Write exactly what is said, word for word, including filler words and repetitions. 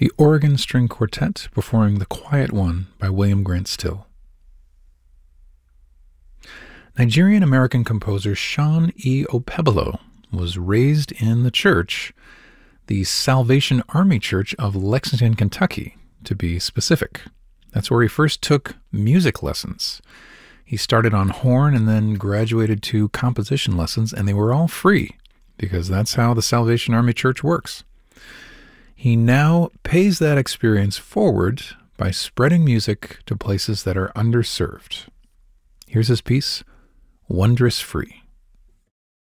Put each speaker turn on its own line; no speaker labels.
the Oregon String Quartet performing The Quiet One by William Grant Still. Nigerian-American composer Sean E. Opebolo was raised in the church, the Salvation Army Church of Lexington, Kentucky, to be specific. That's where he first took music lessons. He started on horn and then graduated to composition lessons, and they were all free, because that's how the Salvation Army Church works. He now pays that experience forward by spreading music to places that are underserved. Here's his piece, Wondrous Free.